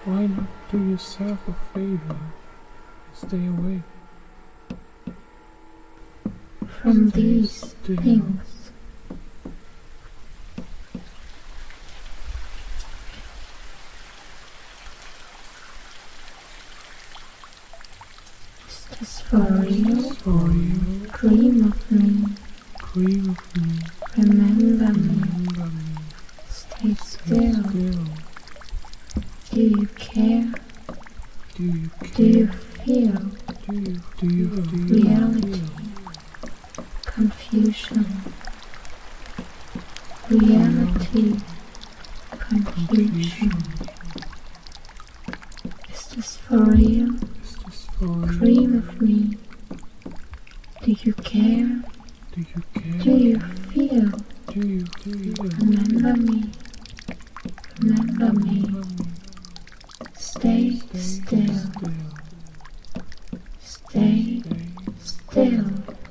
Why not do yourself a favor and stay away from these things? Is this for real? For you, Dream of me. dream of me, Remember me. remember me, Stay stay still. still. Do you care? Do you Do care? you feel Do you feel reality? Confusion. Reality. Confusion. Is this for real? Is this for you? Dream of me. Do you care? Do you care? Do you feel? Do you feel? Remember me. Remember me. Remember me. Stay Stay still. still. Stay Stay still.